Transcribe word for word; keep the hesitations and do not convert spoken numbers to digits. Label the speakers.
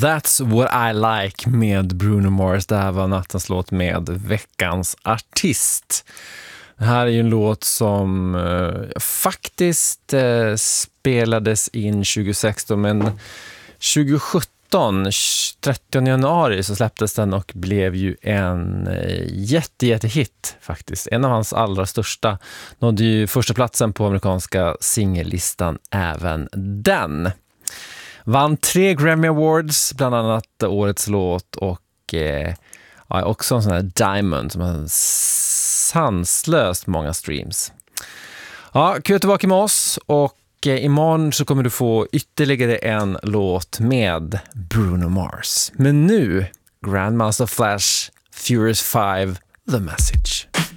Speaker 1: That's What I Like med Bruno Mars. Det här var nattens låt med veckans artist. Det här är ju en låt som eh, faktiskt eh, spelades in tjugo sexton, men tjugo sjutton, trettionde januari, så släpptes den och blev ju en eh, jätte, jätte hit faktiskt. En av hans allra största. Nådde ju första platsen på amerikanska singellistan även den. Vann tre Grammy Awards, bland annat årets låt, och eh, ja, också en sån här Diamond som har sanslöst många streams. Ja, kul tillbaka med oss, och eh, imorgon så kommer du få ytterligare en låt med Bruno Mars. Men nu, Grandmaster Flash, Furious five, The Message.